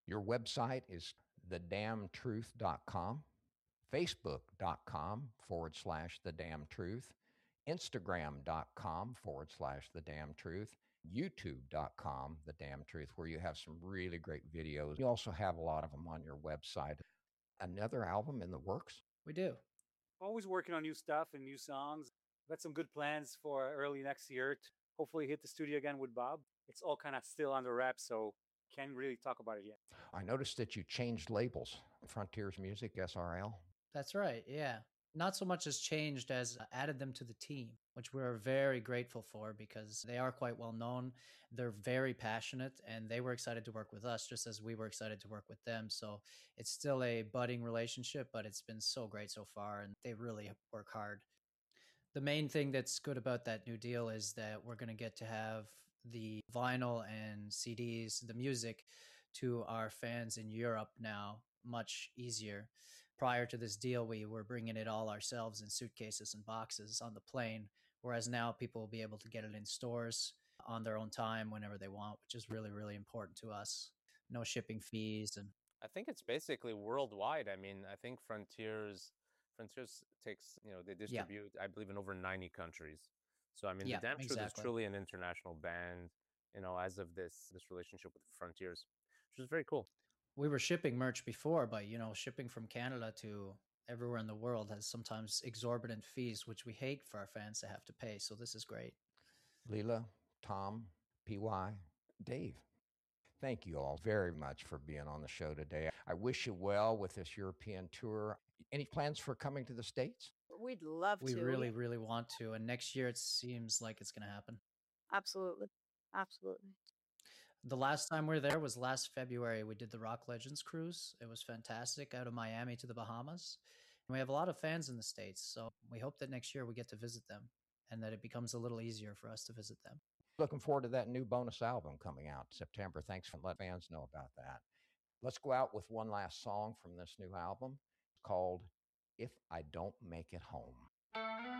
Your website is thedamntruth.com, facebook.com/thedamntruth, instagram.com/thedamntruth, youtube.com/thedamntruth, where you have some really great videos. You also have a lot of them on your website. Another album in the works? We do. Always working on new stuff and new songs. Got some good plans for early next year to hopefully hit the studio again with Bob. It's all kind of still under wraps, so can't really talk about it yet. I noticed that you changed labels. Frontiers Music, SRL. That's right. Yeah. Not so much has changed as added them to the team, which we're very grateful for because they are quite well known. They're very passionate and they were excited to work with us just as we were excited to work with them. So it's still a budding relationship, but it's been so great so far and they really work hard. The main thing that's good about that new deal is that we're going to get to have the vinyl and CDs, the music to our fans in Europe now much easier. Prior to this deal, we were bringing it all ourselves in suitcases and boxes on the plane, whereas now people will be able to get it in stores on their own time whenever they want, which is really, really important to us. No shipping fees. And I think it's basically worldwide. I mean, I think Frontiers takes, they distribute, I believe, in over 90 countries. So, I mean, the Damn Truth is truly an international band, as of this relationship with Frontiers, which is very cool. We were shipping merch before, but, shipping from Canada to everywhere in the world has sometimes exorbitant fees, which we hate for our fans to have to pay. So this is great. Leela, Tom, PY, Dave. Thank you all very much for being on the show today. I wish you well with this European tour. Any plans for coming to the States? We'd love to. We really, really want to. And next year, it seems like it's going to happen. Absolutely. Absolutely. The last time we were there was last February. We did the Rock Legends cruise. It was fantastic, out of Miami to the Bahamas. And we have a lot of fans in the States. So we hope that next year we get to visit them and that it becomes a little easier for us to visit them. Looking forward to that new bonus album coming out September. Thanks for letting fans know about that. Let's go out with one last song from this new album called If I Don't Make It Home.